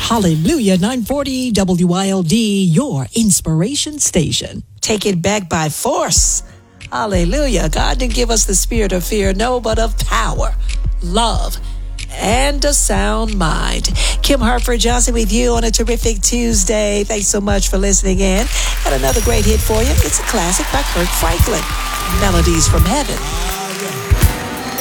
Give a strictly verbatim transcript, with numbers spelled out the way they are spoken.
Hallelujah, nine forty W I L D, your inspiration station. Take it back by force. Hallelujah. God didn't give us the spirit of fear, no, but of power, love, and a sound mind. Kim Hartford Johnson with you on a terrific Tuesday. Thanks so much for listening in. Got another great hit for you. It's a classic by Kirk Franklin, Melodies from Heaven.